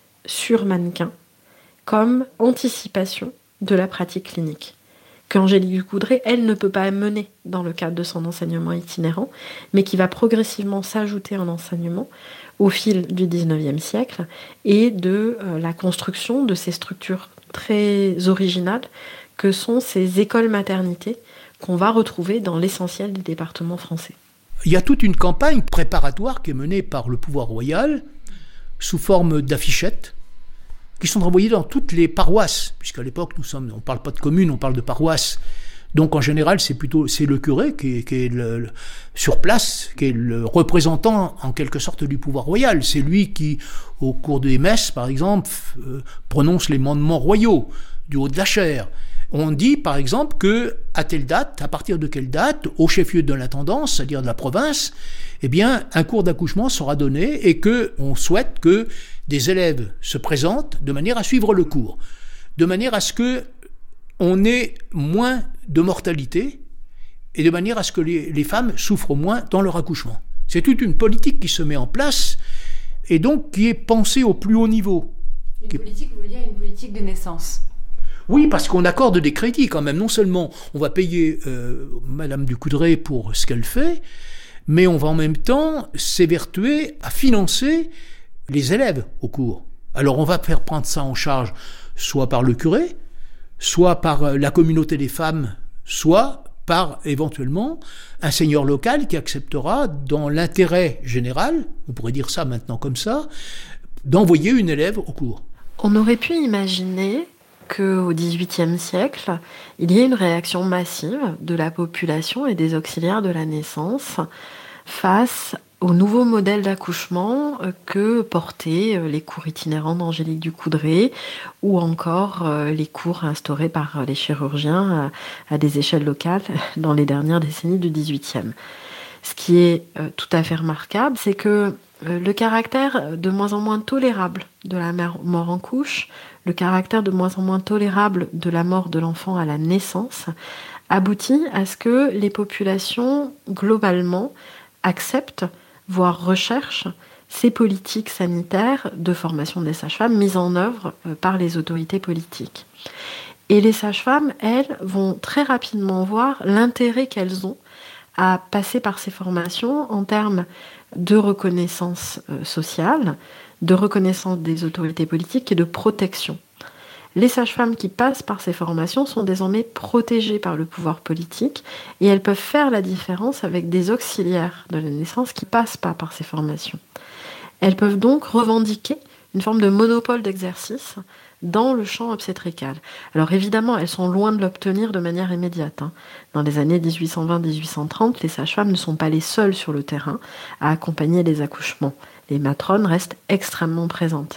sur mannequin, comme anticipation de la pratique clinique, qu'Angélique Ducoudray, elle, ne peut pas mener dans le cadre de son enseignement itinérant, mais qui va progressivement s'ajouter en enseignement au fil du dix-neuvième siècle et de euh, la construction de ces structures très originales que sont ces écoles-maternités qu'on va retrouver dans l'essentiel des départements français. Il y a toute une campagne préparatoire qui est menée par le pouvoir royal sous forme d'affichettes qui sont envoyées dans toutes les paroisses, puisqu'à l'époque, nous sommes, on ne parle pas de communes, on parle de paroisses. Donc en général, c'est plutôt c'est le curé qui est, qui est le, le, sur place, qui est le représentant en quelque sorte du pouvoir royal. C'est lui qui, au cours des messes, par exemple, euh, prononce les mandements royaux du haut de la chaire. On dit, par exemple, que à telle date, à partir de quelle date, au chef-lieu de l'intendance, c'est-à-dire de la province, eh bien, un cours d'accouchement sera donné et que on souhaite que des élèves se présentent de manière à suivre le cours, de manière à ce que on ait moins de mortalité et de manière à ce que les, les femmes souffrent moins dans leur accouchement. C'est toute une politique qui se met en place et donc qui est pensée au plus haut niveau. Une politique, vous voulez dire une politique de naissance ? Oui, parce qu'on accorde des crédits quand même. Non seulement on va payer euh, Madame Ducoudray pour ce qu'elle fait, mais on va en même temps s'évertuer à financer les élèves au cours. Alors on va faire prendre ça en charge soit par le curé, soit par la communauté des femmes, soit par éventuellement un seigneur local qui acceptera, dans l'intérêt général, on pourrait dire ça maintenant comme ça, d'envoyer une élève au cours. On aurait pu imaginer qu'au dix-huitième siècle, il y ait une réaction massive de la population et des auxiliaires de la naissance face au nouveau modèle d'accouchement que portaient les cours itinérants d'Angélique Ducoudray ou encore les cours instaurés par les chirurgiens à des échelles locales dans les dernières décennies du dix-huitième. Ce qui est tout à fait remarquable, c'est que le caractère de moins en moins tolérable de la mort en couche, le caractère de moins en moins tolérable de la mort de l'enfant à la naissance, aboutit à ce que les populations, globalement, acceptent, voire recherchent, ces politiques sanitaires de formation des sages-femmes mises en œuvre par les autorités politiques. Et les sages-femmes, elles, vont très rapidement voir l'intérêt qu'elles ont à passer par ces formations en termes de reconnaissance sociale, de reconnaissance des autorités politiques et de protection. Les sages-femmes qui passent par ces formations sont désormais protégées par le pouvoir politique et elles peuvent faire la différence avec des auxiliaires de la naissance qui ne passent pas par ces formations. Elles peuvent donc revendiquer une forme de monopole d'exercice dans le champ obstétrical. Alors évidemment, elles sont loin de l'obtenir de manière immédiate. Hein. Dans les années dix-huit cent vingt à dix-huit cent trente, les sages-femmes ne sont pas les seules sur le terrain à accompagner les accouchements. Les matrones restent extrêmement présentes.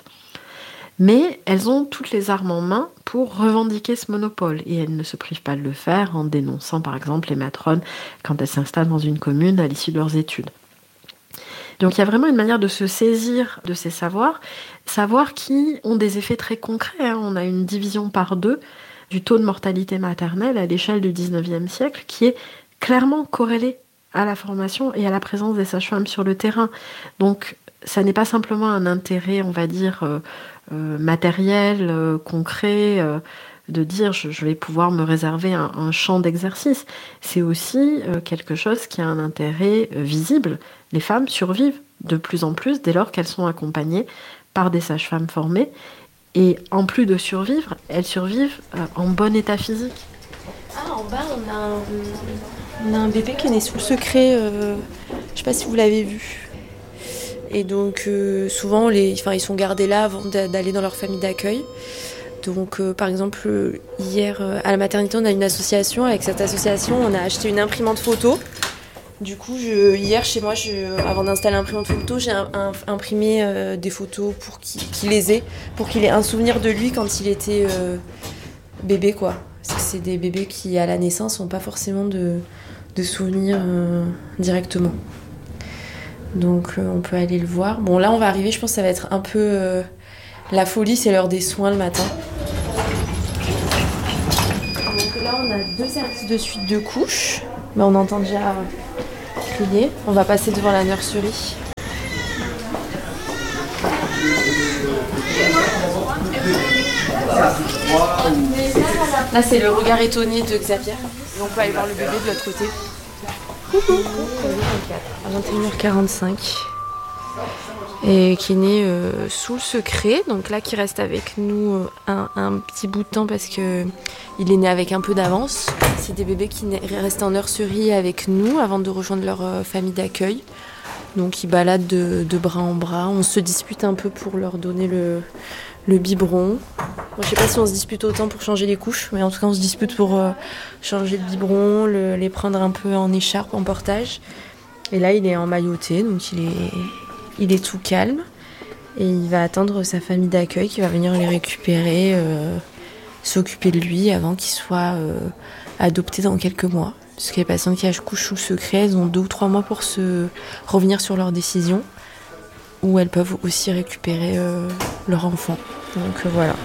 Mais elles ont toutes les armes en main pour revendiquer ce monopole et elles ne se privent pas de le faire en dénonçant par exemple les matrones quand elles s'installent dans une commune à l'issue de leurs études. Donc il y a vraiment une manière de se saisir de ces savoirs, savoirs qui ont des effets très concrets. Hein. On a une division par deux du taux de mortalité maternelle à l'échelle du dix-neuvième siècle qui est clairement corrélée à la formation et à la présence des sages-femmes sur le terrain. Donc ça n'est pas simplement un intérêt, on va dire, euh, euh, matériel, euh, concret, euh, de dire je, je vais pouvoir me réserver un, un champ d'exercice. C'est aussi euh, quelque chose qui a un intérêt euh, visible. Les femmes survivent de plus en plus dès lors qu'elles sont accompagnées par des sages-femmes formées. Et en plus de survivre, elles survivent euh, en bon état physique. Ah, en bas, on a un, on a un bébé qui est né sous le secret. Euh, je ne sais pas si vous l'avez vu. Et donc, euh, souvent, les, enfin, ils sont gardés là avant d'aller dans leur famille d'accueil. Donc, euh, par exemple, hier, euh, à la maternité, on a une association. Avec cette association, on a acheté une imprimante photo. Du coup, je, hier, chez moi, je, avant d'installer l'imprimante photo, j'ai un, un, imprimé euh, des photos pour qu'il, qu'il les ait, pour qu'il ait un souvenir de lui quand il était euh, bébé, quoi. Parce que c'est des bébés qui, à la naissance, n'ont pas forcément de, de souvenirs euh, directement. Donc euh, on peut aller le voir. Bon là on va arriver, je pense que ça va être un peu euh, la folie, c'est l'heure des soins le matin. Donc là on a deux services de suite de couches. Mais on entend déjà crier. On va passer devant la nurserie. Là c'est le regard étonné de Xavier. Et on peut aller voir le bébé de l'autre côté. À vingt et une heures quarante-cinq. Et qui est né euh, sous le secret, donc là qui reste avec nous euh, un, un petit bout de temps parce que il est né avec un peu d'avance. C'est des bébés qui restent en nurserie avec nous avant de rejoindre leur euh, famille d'accueil. Donc ils baladent de, de bras en bras. On se dispute un peu pour leur donner le, le biberon. Moi, je sais pas si on se dispute autant pour changer les couches, mais en tout cas on se dispute pour euh, changer le biberon, le, les prendre un peu en écharpe, en portage. Et là il est en mailloté, donc il est... Il est tout calme et il va attendre sa famille d'accueil qui va venir les récupérer, euh, s'occuper de lui avant qu'il soit euh, adopté dans quelques mois. Parce que les patientes qui accouchent sous le secret, elles ont deux ou trois mois pour se revenir sur leur décision, ou elles peuvent aussi récupérer euh, leur enfant. Donc euh, voilà.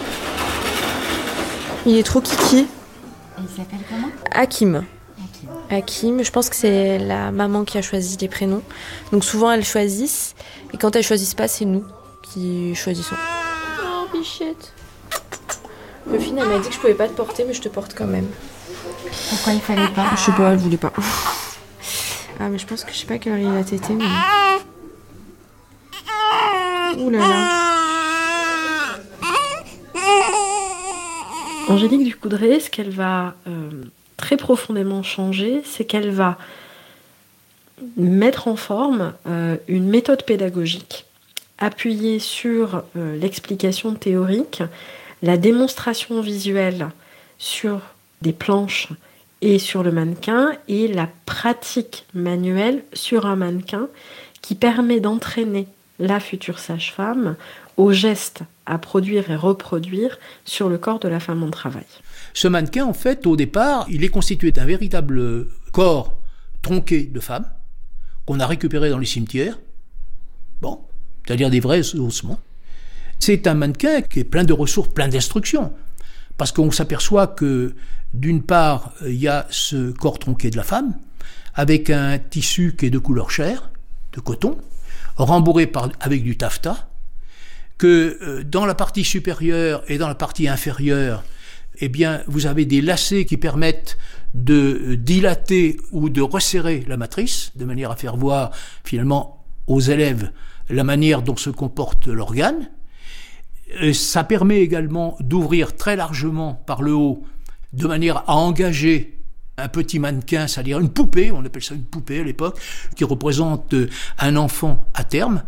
Il est trop kiki. Il s'appelle comment ? Hakim. Hakim, je pense que c'est la maman qui a choisi les prénoms. Donc souvent elles choisissent, et quand elles choisissent pas, c'est nous qui choisissons. Oh bichette. Ruffine, elle m'a dit que je pouvais pas te porter, mais je te porte quand même. Pourquoi il fallait pas ? Je sais pas, elle voulait pas. Ah mais je pense que je sais pas à quelle heure il a tété, mais... Ouh là là. Angélique Ducoudray, ce qu'elle va... Euh... très profondément changé, c'est qu'elle va mettre en forme euh, une méthode pédagogique appuyée sur euh, l'explication théorique, la démonstration visuelle sur des planches et sur le mannequin et la pratique manuelle sur un mannequin qui permet d'entraîner la future sage-femme aux gestes à produire et reproduire sur le corps de la femme en travail. Ce mannequin, en fait, au départ, il est constitué d'un véritable corps tronqué de femme qu'on a récupéré dans les cimetières. Bon, c'est-à-dire des vrais ossements. C'est un mannequin qui est plein de ressources, plein d'instructions. Parce qu'on s'aperçoit que, d'une part, il y a ce corps tronqué de la femme, avec un tissu qui est de couleur chair, de coton, rembourré par, avec du taffetas, que euh, dans la partie supérieure et dans la partie inférieure, eh bien, vous avez des lacets qui permettent de dilater ou de resserrer la matrice, de manière à faire voir, finalement, aux élèves la manière dont se comporte l'organe. Et ça permet également d'ouvrir très largement par le haut, de manière à engager un petit mannequin, c'est-à-dire une poupée, on appelle ça une poupée à l'époque, qui représente un enfant à terme,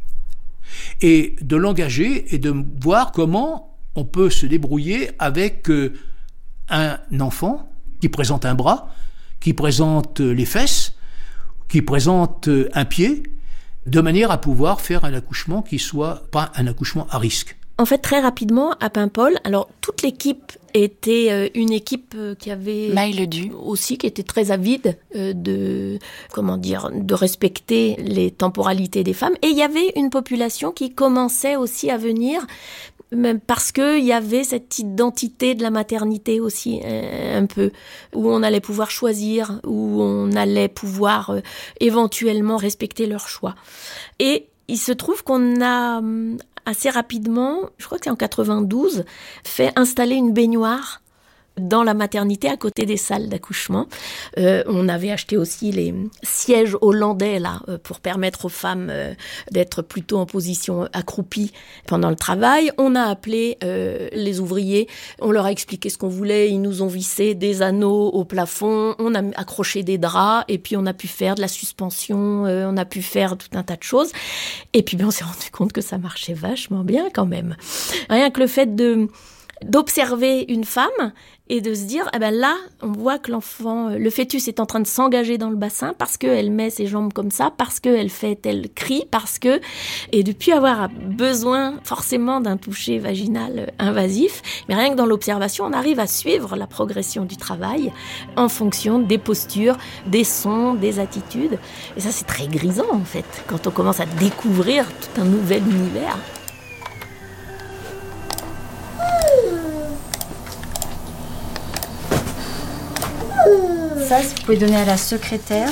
et de l'engager et de voir comment on peut se débrouiller avec un enfant qui présente un bras, qui présente les fesses, qui présente un pied, de manière à pouvoir faire un accouchement qui soit pas un accouchement à risque. En fait, très rapidement, à Paimpol, alors toute l'équipe était euh, une équipe euh, qui avait Maï Ledu aussi, qui était très avide euh, de, comment dire, de respecter les temporalités des femmes. Et il y avait une population qui commençait aussi à venir, même parce que il y avait cette identité de la maternité aussi euh, un peu, où on allait pouvoir choisir, où on allait pouvoir euh, éventuellement respecter leur choix. Et il se trouve qu'on a assez rapidement, je crois que c'est en quatre-vingt-douze, fait installer une baignoire dans la maternité à côté des salles d'accouchement. Euh, on avait acheté aussi les sièges hollandais là euh, pour permettre aux femmes euh, d'être plutôt en position accroupie pendant le travail. On a appelé euh, les ouvriers, on leur a expliqué ce qu'on voulait, ils nous ont vissé des anneaux au plafond, on a accroché des draps et puis on a pu faire de la suspension, euh, on a pu faire tout un tas de choses. Et puis ben, on s'est rendu compte que ça marchait vachement bien quand même. Rien que le fait de d'observer une femme et de se dire, eh ben là, on voit que l'enfant, le fœtus est en train de s'engager dans le bassin parce qu'elle met ses jambes comme ça, parce qu'elle fait tel cri, parce que... Et depuis avoir besoin forcément d'un toucher vaginal invasif, mais rien que dans l'observation, on arrive à suivre la progression du travail en fonction des postures, des sons, des attitudes. Et ça, c'est très grisant, en fait, quand on commence à découvrir tout un nouvel univers. Ça, vous pouvez donner à la secrétaire.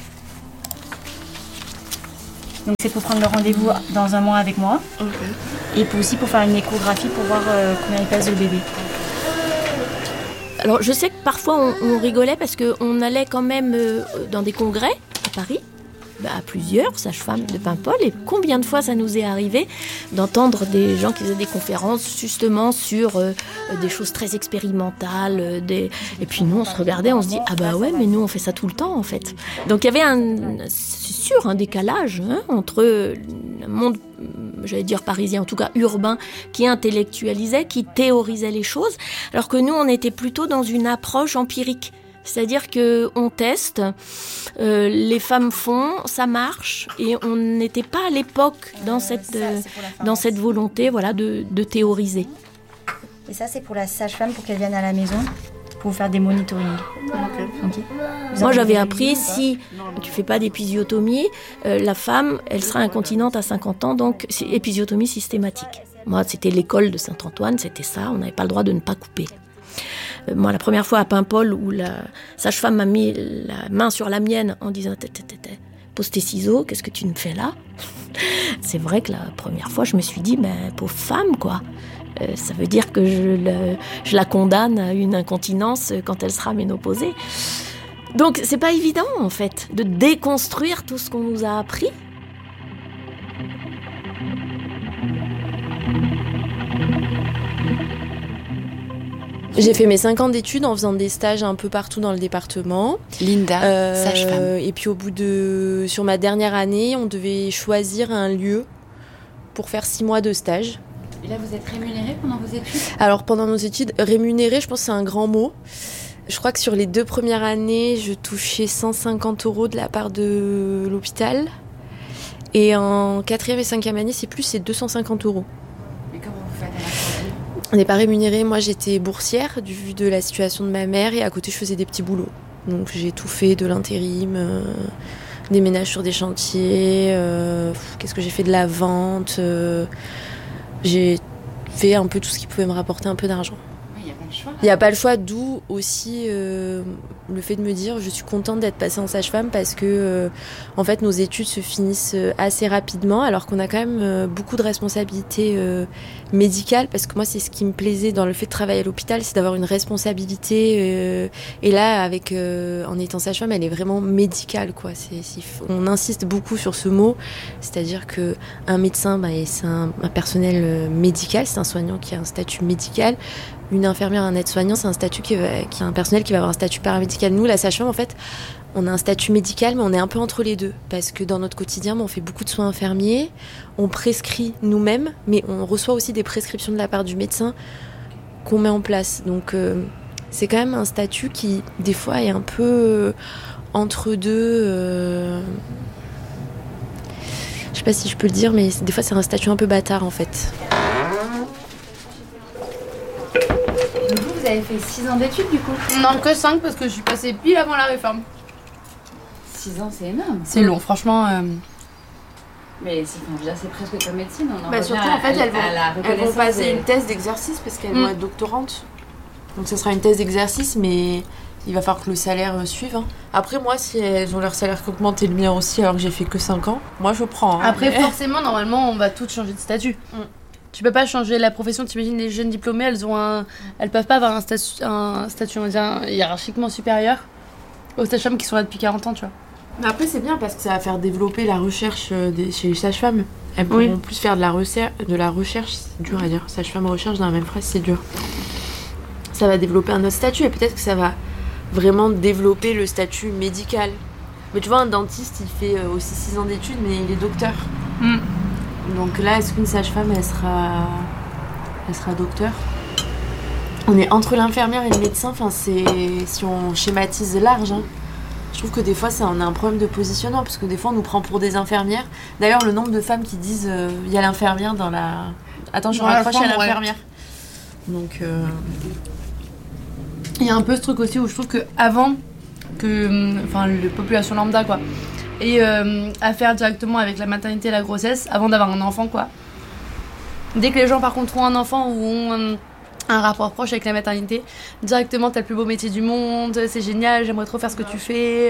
Donc c'est pour prendre le rendez-vous dans un mois avec moi. Okay. Et pour aussi pour faire une échographie pour voir euh, combien il pèse le bébé. Alors je sais que parfois on, on rigolait parce qu'on allait quand même euh, dans des congrès à Paris. Bah, à plusieurs sages-femmes de Paimpol, et combien de fois ça nous est arrivé d'entendre des gens qui faisaient des conférences justement sur euh, des choses très expérimentales, euh, des... et puis nous on se regardait, on se dit ah bah ouais mais nous on fait ça tout le temps en fait. Donc il y avait un, c'est sûr, un décalage hein, entre le monde, j'allais dire parisien, en tout cas urbain, qui intellectualisait, qui théorisait les choses, alors que nous on était plutôt dans une approche empirique. C'est-à-dire qu'on teste, euh, les femmes font, ça marche, et on n'était pas à l'époque dans cette, euh, dans cette volonté voilà, de, de théoriser. Et ça, c'est pour la sage-femme, pour qu'elle vienne à la maison, pour faire des monitorings. Okay. Okay. Moi, j'avais appris, si tu ne fais pas d'épisiotomie, euh, la femme, elle sera incontinente à cinquante ans, donc c'est épisiotomie systématique. Moi, c'était l'école de Saint-Antoine, c'était ça, on n'avait pas le droit de ne pas couper. Moi, la première fois à Paimpol, où la sage-femme m'a mis la main sur la mienne en disant « Pose tes ciseaux, qu'est-ce que tu me fais là ?» C'est vrai que la première fois, je me suis dit ben, « Pauvre femme, quoi euh, !» Ça veut dire que je, le, je la condamne à une incontinence quand elle sera ménopausée. Donc, c'est pas évident, en fait, de déconstruire tout ce qu'on nous a appris. J'ai fait mes cinq ans d'études en faisant des stages un peu partout dans le département. Linda, euh, sage-femme. Et puis au bout de... Sur ma dernière année, on devait choisir un lieu pour faire six mois de stage. Et là, vous êtes rémunérée pendant vos études ? Alors pendant nos études, rémunérée, je pense que c'est un grand mot. Je crois que sur les deux premières années, je touchais cent cinquante euros de la part de l'hôpital. Et en quatrième et cinquième année, c'est plus, c'est deux cent cinquante euros. Mais comment vous faites à la sortie ? On n'est pas rémunéré. Moi, j'étais boursière du vu de la situation de ma mère et à côté, je faisais des petits boulots. Donc, j'ai tout fait, de l'intérim, euh, des ménages sur des chantiers. Euh, qu'est-ce que j'ai fait de la vente euh, J'ai fait un peu tout ce qui pouvait me rapporter un peu d'argent. Il n'y a pas le choix. Il n'y a pas le choix, d'où aussi euh, le fait de me dire je suis contente d'être passée en sage-femme parce que euh, en fait nos études se finissent assez rapidement alors qu'on a quand même euh, beaucoup de responsabilités euh, médicales parce que moi c'est ce qui me plaisait dans le fait de travailler à l'hôpital, c'est d'avoir une responsabilité euh, et là avec euh, en étant sage-femme elle est vraiment médicale quoi. C'est, c'est, on insiste beaucoup sur ce mot, c'est-à-dire que un médecin bah, c'est un, un personnel médical, c'est un soignant qui a un statut médical. Une infirmière, un aide-soignant, c'est un statut qui, va, qui a un personnel qui va avoir un statut paramédical. Nous, la sage-femme, en fait, on a un statut médical, mais on est un peu entre les deux. Parce que dans notre quotidien, on fait beaucoup de soins infirmiers, on prescrit nous-mêmes, mais on reçoit aussi des prescriptions de la part du médecin qu'on met en place. Donc, euh, c'est quand même un statut qui, des fois, est un peu euh, entre deux... Euh... Je sais pas si je peux le dire, mais des fois, c'est un statut un peu bâtard, en fait. Vous avez fait six ans d'études du coup ? Non, que cinq parce que je suis passée pile avant la réforme. six ans, c'est énorme. C'est long, franchement. Euh... Mais c'est, enfin, déjà, c'est presque comme médecine. On en bah, surtout, en fait, elles vont, elles vont passer des... une thèse d'exercice parce qu'elles mmh. vont être doctorantes. Donc, ça sera une thèse d'exercice, mais il va falloir que le salaire suive. Hein. Après, moi, si elles ont leur salaire qui augmente et le mien aussi, alors que j'ai fait que cinq ans, moi, je prends. Hein, Après, mais... forcément, normalement, on va toutes changer de statut. Mmh. Tu peux pas changer la profession, t'imagines les jeunes diplômés, elles ont un, elles peuvent pas avoir un statut, un statut on va dire, hiérarchiquement supérieur aux sages-femmes qui sont là depuis quarante ans, tu vois. Mais après c'est bien parce que ça va faire développer la recherche des, chez les sages-femmes. Elles pourront oui. plus faire de la, recer- de la recherche, c'est dur à dire, sage-femme recherche dans la même phrase c'est dur. Ça va développer un autre statut et peut-être que ça va vraiment développer le statut médical. Mais tu vois un dentiste il fait aussi six ans d'études mais il est docteur. Mm. Donc là, est-ce qu'une sage-femme, elle sera, elle sera docteur ? on est entre l'infirmière et le médecin, enfin c'est si on schématise large. Hein. Je trouve que des fois, ça, on a un problème de positionnement, parce que des fois, on nous prend pour des infirmières. D'ailleurs, le nombre de femmes qui disent il euh, y a l'infirmière dans la... Attends, je raccroche, il y a l'infirmière. Ouais. Donc, euh... il y a un peu ce truc aussi où je trouve qu'avant que... Enfin, la population lambda, quoi, et euh, à faire directement avec la maternité et la grossesse, avant d'avoir un enfant, quoi. Dès que les gens, par contre, ont un enfant ou ont... Un... un rapport proche avec la maternité, directement t'as le plus beau métier du monde, c'est génial, j'aimerais trop faire ce que tu fais.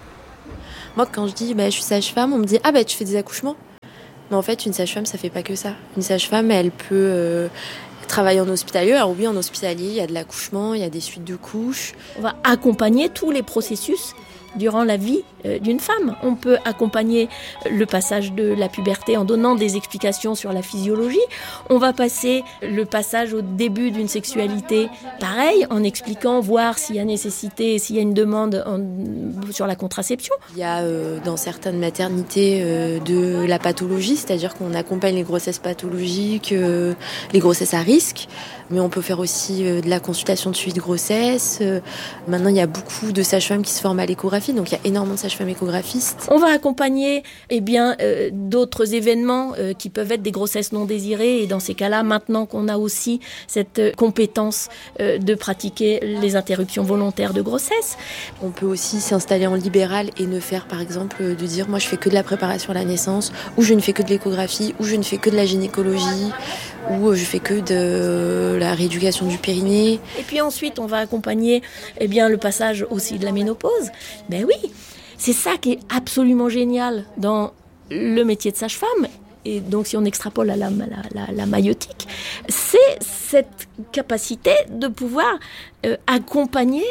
Moi quand je dis bah, je suis sage-femme, on me dit ah bah tu fais des accouchements. Mais en fait une sage-femme ça fait pas que ça. Une sage-femme elle peut euh, travailler en hospitalier. Alors oui en hospitalier il y a de l'accouchement, il y a des suites de couches. On va accompagner tous les processus durant la vie euh, d'une femme. On peut accompagner le passage de la puberté en donnant des explications sur la physiologie. On va passer le passage au début d'une sexualité, pareil, en expliquant, voir s'il y a nécessité, s'il y a une demande en, sur la contraception. Il y a euh, dans certaines maternités euh, de la pathologie, c'est-à-dire qu'on accompagne les grossesses pathologiques, euh, les grossesses à risque, mais on peut faire aussi euh, de la consultation de suivi de grossesse. Euh, maintenant, il y a beaucoup de sages-femmes qui se forment à l'échographie. Donc il y a énormément de sages-femmes échographistes. On va accompagner eh bien, euh, d'autres événements euh, qui peuvent être des grossesses non désirées. Et dans ces cas-là, maintenant qu'on a aussi cette euh, compétence euh, de pratiquer les interruptions volontaires de grossesse. On peut aussi s'installer en libéral et ne faire par exemple euh, de dire moi je fais que de la préparation à la naissance, ou je ne fais que de l'échographie, ou je ne fais que de la gynécologie, ou je fais que de la rééducation du périnée. Et puis ensuite, on va accompagner eh bien, le passage aussi de la ménopause. Ben oui, c'est ça qui est absolument génial dans le métier de sage-femme. Et donc, si on extrapole à la, la, la, la maïotique, c'est cette capacité de pouvoir euh, accompagner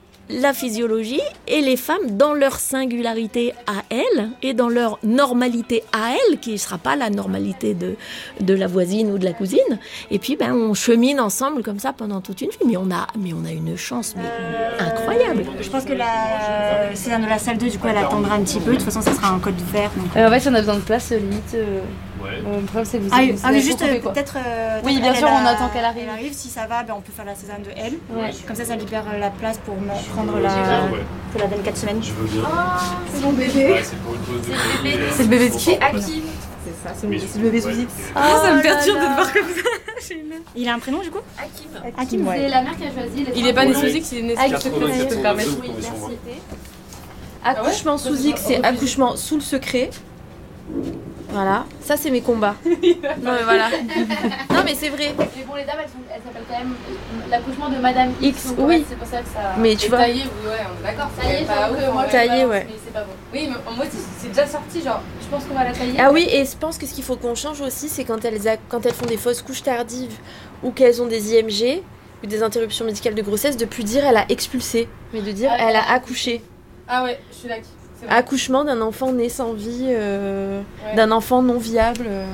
la physiologie et les femmes dans leur singularité à elles et dans leur normalité à elles, qui ne sera pas la normalité de, de la voisine ou de la cousine. Et puis, ben, on chemine ensemble comme ça pendant toute une vie. Mais on a, mais on a une chance mais incroyable. Je pense que la César de la salle deux, du coup, elle attendra un petit peu. De toute façon, ça sera un code vert. Donc... Euh, en fait, si on a besoin de place, limite... Euh... Ouais. Euh, le problème c'est que vous, ah, vous ah mais juste euh, peut-être euh, oui bien elle, sûr elle on a, attend qu'elle arrive. Elle arrive si ça va ben on peut faire la césarienne de elle ouais. Comme ça ça libère la place pour prendre la pour la vingt-quatre semaines. Je veux bien. Oh, c'est mon bébé. Ouais, c'est pour une pause. C'est le bébé. C'est le bébé de qui? Hakim. C'est ça, c'est, c'est le bébé sous X. Oh, ça me perturbe de te voir comme ça. Il a un prénom du coup? Hakim. Hakim ouais. C'est la mère qui a choisi. Il est pas né sous X, il est né sous secret. Je peux te permettre. Oui, merci. Accouchement sous X, c'est accouchement sous le secret. Voilà, ça c'est mes combats. Non mais voilà. Non mais c'est vrai. Mais bon les dames elles, sont, elles s'appellent quand même l'accouchement de Madame X. X oui. C'est pour ça que ça. Mais tu vois. Taillé, oui, ouais, on est d'accord. Taillé, pas que moi taillé, ouais. Mais c'est pas bon. Oui, mais moi c'est déjà sorti, genre. Je pense qu'on va la tailler. Ah oui, et je pense que ce qu'il faut qu'on change aussi, c'est quand elles a... quand elles font des fausses couches tardives ou qu'elles ont des I M G ou des interruptions médicales de grossesse, de plus dire elle a expulsé, mais de dire ah, elle a accouché. Ah ouais, je suis d'accord. Accouchement d'un enfant né sans vie, euh, ouais. d'un enfant non viable. Euh...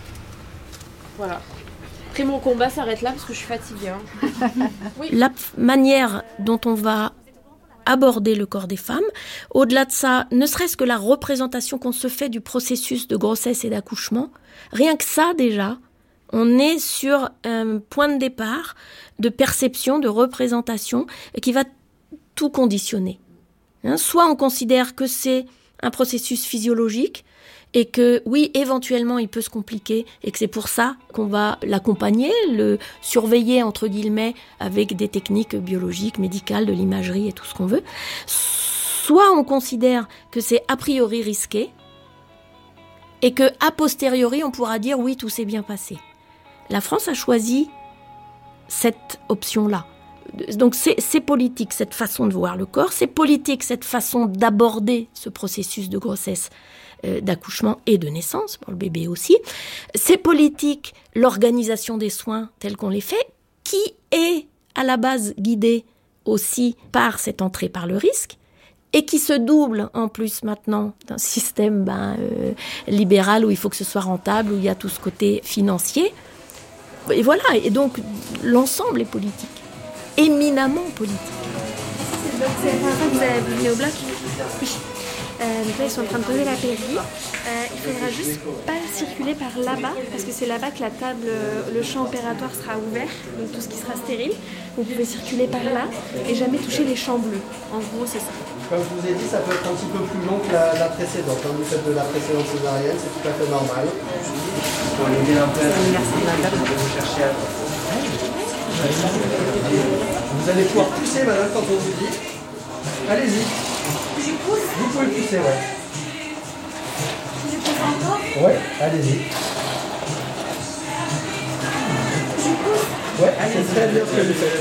Voilà. Après mon combat s'arrête là parce que je suis fatiguée. Hein. Oui. La manière dont on va aborder le corps des femmes, au-delà de ça, ne serait-ce que la représentation qu'on se fait du processus de grossesse et d'accouchement, rien que ça déjà, on est sur un point de départ de perception, de représentation qui va tout conditionner. Hein, soit on considère que c'est un processus physiologique et que, oui, éventuellement, il peut se compliquer et que c'est pour ça qu'on va l'accompagner, le surveiller, entre guillemets, avec des techniques biologiques, médicales, de l'imagerie et tout ce qu'on veut. Soit on considère que c'est a priori risqué et que, a posteriori, on pourra dire, oui, tout s'est bien passé. La France a choisi cette option-là. Donc c'est, c'est politique cette façon de voir le corps, c'est politique cette façon d'aborder ce processus de grossesse, euh, d'accouchement et de naissance, pour le bébé aussi. C'est politique l'organisation des soins tels qu'on les fait, qui est à la base guidée aussi par cette entrée par le risque, et qui se double en plus maintenant d'un système ben, euh, libéral où il faut que ce soit rentable, où il y a tout ce côté financier. Et voilà, et donc l'ensemble est politique. Éminemment politique. C'est la première fois que vous avez venu au bloc ? Oui. Euh, donc là, ils sont en train de poser la pairie. Euh, il faudra juste pas circuler par là-bas, parce que c'est là-bas que la table, le champ opératoire sera ouvert, donc tout ce qui sera stérile. Vous pouvez circuler par là et jamais toucher les champs bleus. En gros, c'est ça. Comme je vous ai dit, ça peut être un petit peu plus long que la, la précédente. Quand vous faites de la précédente césarienne, c'est tout à fait normal. Pour aider un peu à vous chercher à... Vous allez pouvoir pousser, madame, quand on vous dit. Allez-y. Vous pouvez pousser, ouais. Ouais, allez-y. Ouais, c'est très bien ce que vous faites.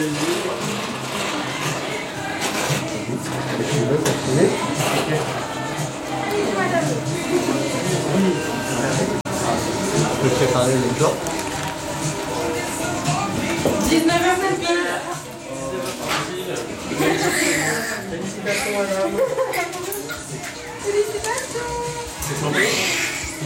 Tu veux continuer? Je peux préparer les gens. dix-neuf heures facile. Félicitations, madame. Félicitations. C'est tombé.